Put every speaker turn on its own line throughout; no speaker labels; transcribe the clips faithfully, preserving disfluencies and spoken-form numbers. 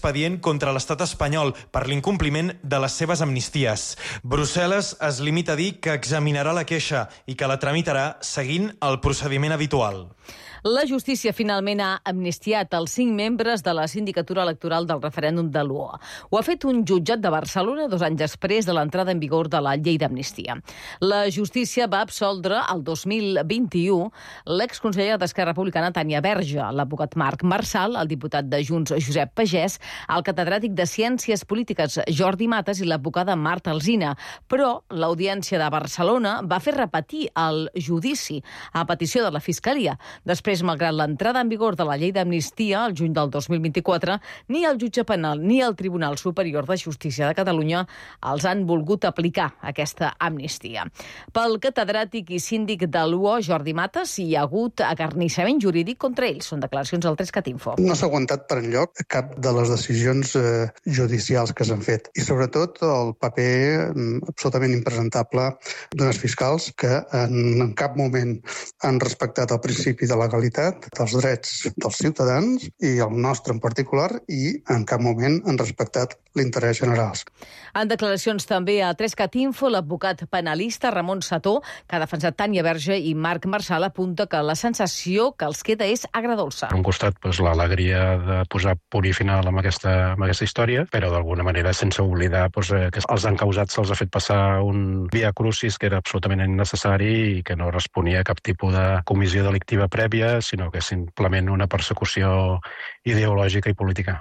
expedient contra l'estat espanyol per l'incompliment de les seves amnisties. Brussel·les es limita a dir que examinarà la queixa i que la tramitarà seguint el procediment habitual.
La justícia finalment ha amnistiat els cinc membres de la sindicatura electoral del referèndum de l'U O. Ho ha fet un jutjat de Barcelona dos anys després de l'entrada en vigor de la llei d'amnistia. La justícia va absoldre el dos mil vint-i-u l'exconseller d'Esquerra Republicana Tània Verge, l'advocat Marc Marsal, el diputat de Junts Josep Pagès, el catedràtic de Ciències Polítiques Jordi Matas i l'advocada Marta Alsina. Però l'Audiència de Barcelona va fer repetir el judici a petició de la Fiscalia. Després, malgrat l'entrada en vigor de la llei d'amnistia, el juny del dos mil vint-i-quatre, ni el jutge penal ni el Tribunal Superior de Justícia de Catalunya els han volgut aplicar aquesta amnistia. Pel catedràtic i síndic de l'U O, Jordi Matas, hi ha hagut acarnissament jurídic contra ells. Són declaracions al Trescat Info.
No s'ha aguantat per enlloc cap de les decisions eh, judicials que s'han fet. I sobretot el paper eh, absolutament impresentable d'unes fiscals que en, en cap moment han respectat el principi de legalitat, dels drets dels ciutadans i el nostre en particular, i en cap moment han respectat l'interès general.
En declaracions també a Trescat Info, l'advocat penalista Ramon Sató, que ha defensat Tània Verge i Marc Marsal, apunta que la sensació que els queda és agredolça.
Per un costat, doncs, l'alegria de posar punt i final amb aquesta, amb aquesta història, però d'alguna manera sense oblidar doncs, que els encausats se'ls ha fet passar un via crucis que era absolutament innecessari i que no responia a cap tipus de comissió delictiva prèvia, sinó que és simplement una persecució ideològica i política.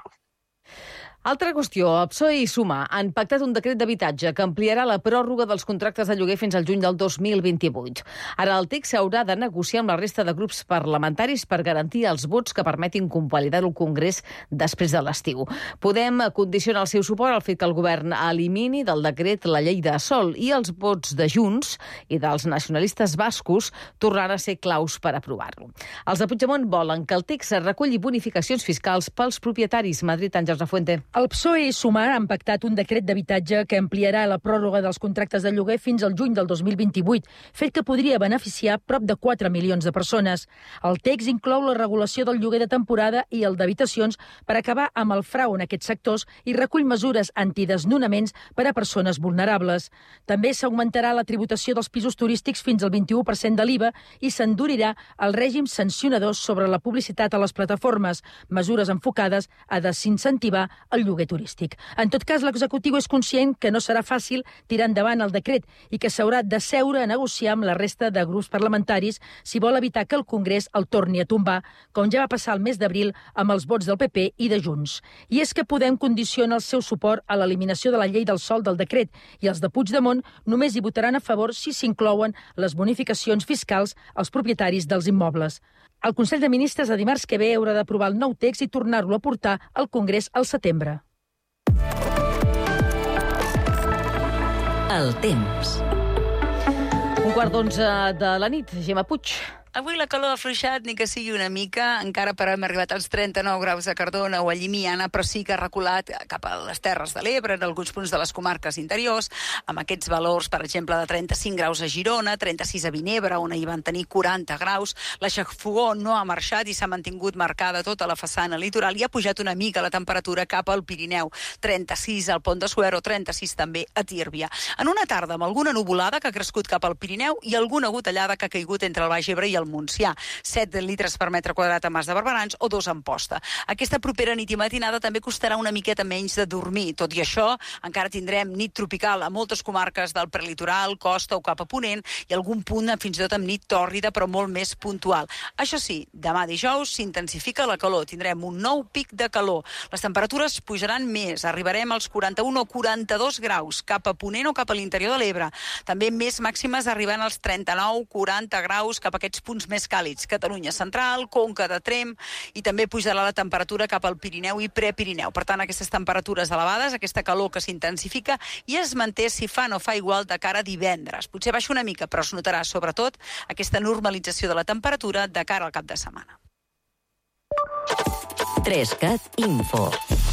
Altra qüestió, el P S O E i Sumar han pactat un decret d'habitatge que ampliarà la pròrroga dels contractes de lloguer fins al juny del dos mil vint-i-vuit. Ara el text s'haurà de negociar amb la resta de grups parlamentaris per garantir els vots que permetin convalidar-ho al Congrés després de l'estiu. Podem condicionar el seu suport al fet que el govern elimini del decret la llei de sòl i els vots de Junts i dels nacionalistes bascos tornaran a ser claus per aprovar-lo. Els de Puigdemont volen que el text reculli bonificacions fiscals pels propietaris. Madrid, Àngels Lafuente.
El P S O E i Sumar han pactat un decret d'habitatge que ampliarà la pròrroga dels contractes de lloguer fins al juny del dos mil vint-i-vuit, fet que podria beneficiar prop de quatre milions de persones. El text inclou la regulació del lloguer de temporada i el d'habitacions per acabar amb el frau en aquests sectors i recull mesures antidesnonaments per a persones vulnerables. També s'augmentarà la tributació dels pisos turístics fins al vint-i-u per cent de l'I V A i s'endurirà el règim sancionador sobre la publicitat a les plataformes, mesures enfocades a desincentivar el lloguer turístic. En tot cas, l'executiu és conscient que no serà fàcil tirar endavant el decret i que s'haurà de seure a negociar amb la resta de grups parlamentaris si vol evitar que el Congrés el torni a tombar, com ja va passar el mes d'abril amb els vots del P P i de Junts. I és que Podem condiciona el seu suport a l'eliminació de la llei del sòl del decret i els de Puigdemont només hi votaran a favor si s'inclouen les bonificacions fiscals als propietaris dels immobles. El Consell de Ministres de dimarts que ve haurà d'aprovar el nou text i tornar-lo a portar al Congrés al setembre.
El temps.
Un quart d'onze de la nit, Gemma Puig.
Avui la calor ha afluixat, ni que sigui una mica, encara però hem arribat als trenta-nou graus a Cardona o a Llimiana, però sí que ha reculat cap a les Terres de l'Ebre, en alguns punts de les comarques interiors, amb aquests valors, per exemple, de trenta-cinc graus a Girona, trenta-sis a Vinebre, on hi van tenir quaranta graus. La xafogor no ha marxat i s'ha mantingut marcada tota la façana litoral i ha pujat una mica la temperatura cap al Pirineu, trenta-sis al Pont de Suert o trenta-sis també a Tírvia. En una tarda amb alguna nuvolada que ha crescut cap al Pirineu i alguna gotellada que ha caigut entre el Baix Ebre i el Montsià, set litres per metre quadrat a Mas de Barberans o dos a Amposta. Aquesta propera nit i matinada també costarà una miqueta menys de dormir. Tot i això, encara tindrem nit tropical a moltes comarques del prelitoral, costa o cap a Ponent i algun punt fins i tot amb nit tòrrida, però molt més puntual. Això sí, demà dijous s'intensifica la calor. Tindrem un nou pic de calor. Les temperatures pujaran més. Arribarem als quaranta-un o quaranta-dos graus cap a Ponent o cap a l'interior de l'Ebre. També més màximes arribant als trenta-nou quaranta graus cap a aquests punts més càlids. Catalunya central, Conca de Tremp i també pujarà la temperatura cap al Pirineu i Prepirineu. Per tant, aquestes temperatures elevades, aquesta calor que s'intensifica i es manté si fa no fa igual de cara a divendres. Potser baixa una mica, però es notarà sobretot aquesta normalització de la temperatura de cara al cap de setmana.
Trescat Info.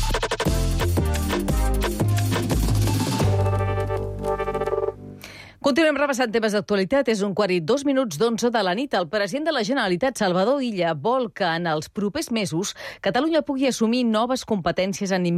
Continuem repassant temes d'actualitat. És un quart i dos minuts d'onze de la nit. El president de la Generalitat, Salvador Illa, vol que en els propers mesos Catalunya pugui assumir noves competències en